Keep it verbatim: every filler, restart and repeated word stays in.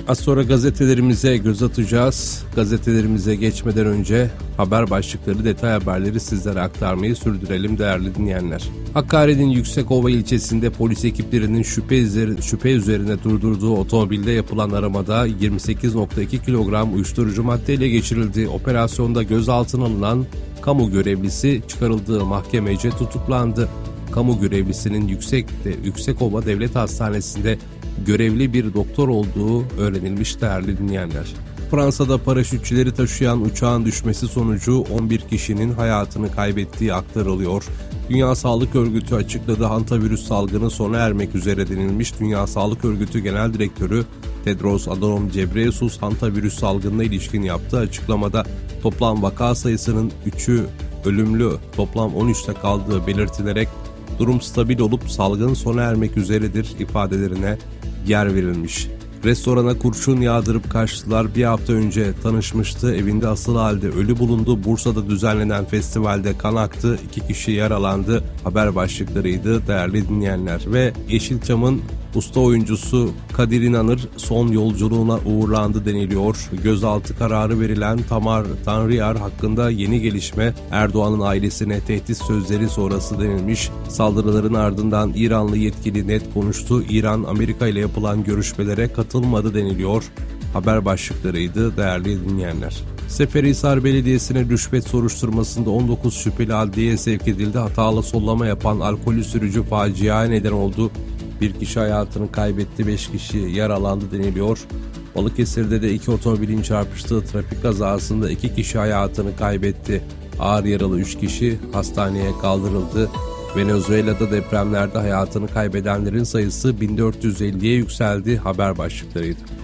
Az sonra gazetelerimize göz atacağız. Gazetelerimize geçmeden önce haber başlıkları, detay haberleri sizlere aktarmayı sürdürelim değerli dinleyenler. Hakkari'nin Yüksekova ilçesinde polis ekiplerinin şüphe, üzeri, şüphe üzerine durdurduğu otomobilde yapılan aramada yirmi sekiz virgül iki kilogram uyuşturucu madde ele geçirildi. Operasyonda gözaltına alınan kamu görevlisi çıkarıldığı mahkemece tutuklandı. Kamu görevlisinin Yüksek'te, Yüksekova Devlet Hastanesi'nde görevli bir doktor olduğu öğrenilmiş değerli dinleyenler. Fransa'da paraşütçüleri taşıyan uçağın düşmesi sonucu on bir kişinin hayatını kaybettiği aktarılıyor. Dünya Sağlık Örgütü açıkladığı hantavirüs salgını sona ermek üzere denilmiş. Dünya Sağlık Örgütü Genel Direktörü Tedros Adhanom Ghebreyesus hantavirüs salgınına ilişkin yaptığı açıklamada toplam vaka sayısının üçü ölümlü, toplam on üçte kaldığı belirtilerek durum stabil olup salgın sona ermek üzeredir ifadelerine yer verilmiş. Restorana kurşun yağdırıp kaçtılar. Bir hafta önce tanışmıştı. Evinde asılı halde ölü bulundu. Bursa'da düzenlenen festivalde kan aktı. İki kişi yaralandı. Haber başlıklarıydı değerli dinleyenler. Ve Yeşilçam'ın usta oyuncusu Kadir İnanır son yolculuğuna uğurlandı deniliyor. Gözaltı kararı verilen Tamar Tanrıyar hakkında yeni gelişme, Erdoğan'ın ailesine tehdit sözleri sonrası denilmiş. Saldırıların ardından İranlı yetkili net konuştu. İran Amerika ile yapılan görüşmelere katılmadı deniliyor. Haber başlıklarıydı değerli dinleyenler. Seferihisar Belediyesi'ne rüşvet soruşturmasında on dokuz şüpheli adliyeye sevk edildi. Hatalı sollama yapan alkollü sürücü faciaya neden oldu. Bir kişi hayatını kaybetti, beş kişi yaralandı deniliyor. Balıkesir'de de iki otomobilin çarpıştığı trafik kazasında iki kişi hayatını kaybetti. Ağır yaralı üç kişi hastaneye kaldırıldı. Venezuela'da depremlerde hayatını kaybedenlerin sayısı bin dört yüz elliye yükseldi. Haber başlıklarıydı.